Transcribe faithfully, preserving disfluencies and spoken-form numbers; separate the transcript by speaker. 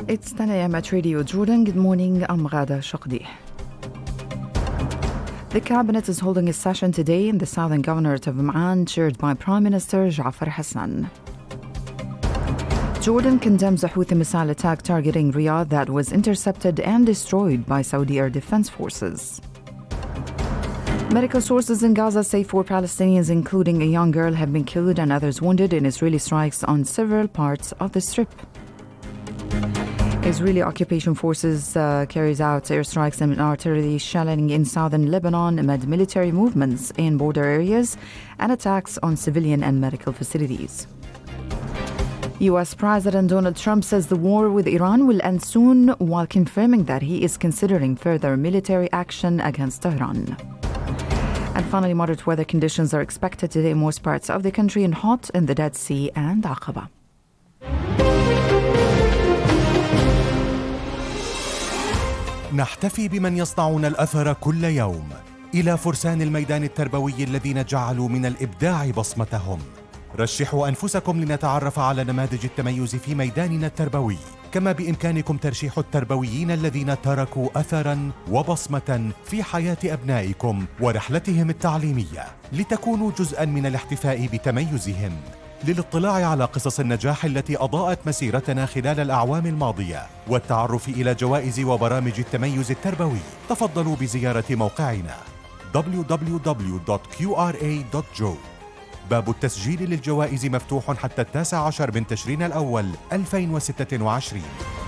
Speaker 1: It's ten a.m. at Radio Jordan. Good morning, I'm Ghada Shaqdi. The cabinet is holding a session today in the southern governorate of Amman, chaired by Prime Minister Ja'far Hassan. Jordan condemns a Houthi missile attack targeting Riyadh that was intercepted and destroyed by Saudi Air Defense Forces. Medical sources in Gaza say four Palestinians, including a young girl, have been killed and others wounded in Israeli strikes on several parts of the Strip. Israeli occupation forces uh, carries out airstrikes and artillery shelling in southern Lebanon amid military movements in border areas and attacks on civilian and medical facilities. U S President Donald Trump says the war with Iran will end soon, while confirming that he is considering further military action against Tehran. And finally, moderate weather conditions are expected today in most parts of the country and hot in the Dead Sea and Aqaba.
Speaker 2: نحتفي بمن يصنعون الأثر كل يوم، إلى فرسان الميدان التربوي الذين جعلوا من الإبداع بصمتهم. رشحوا أنفسكم لنتعرف على نماذج التميز في ميداننا التربوي، كما بإمكانكم ترشيح التربويين الذين تركوا أثراً وبصمة في حياة أبنائكم ورحلتهم التعليمية، لتكونوا جزءاً من الاحتفاء بتميزهم. للاطلاع على قصص النجاح التي أضاءت مسيرتنا خلال الأعوام الماضية والتعرف إلى جوائز وبرامج التميز التربوي، تفضلوا بزيارة موقعنا دبليو دبليو دبليو دوت كيو آر إيه دوت جو. باب التسجيل للجوائز مفتوح حتى التاسع عشر من تشرين الأول ألفين وستة وعشرين.